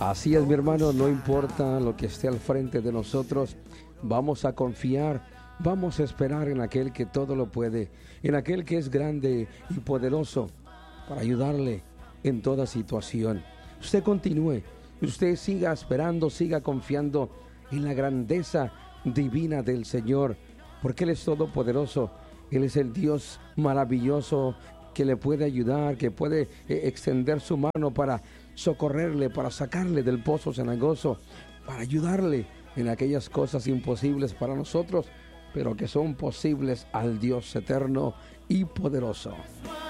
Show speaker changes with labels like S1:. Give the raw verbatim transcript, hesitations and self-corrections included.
S1: Así es, mi hermano, no importa lo que esté al frente de nosotros, vamos a confiar, vamos a esperar en aquel que todo lo puede, en aquel que es grande y poderoso para ayudarle en toda situación. Usted continúe, usted siga esperando, siga confiando en la grandeza divina del Señor, porque Él es todopoderoso, Él es el Dios maravilloso que le puede ayudar, que puede eh, extender su mano para socorrerle, para sacarle del pozo cenagoso, para ayudarle en aquellas cosas imposibles para nosotros, pero que son posibles al Dios eterno y poderoso.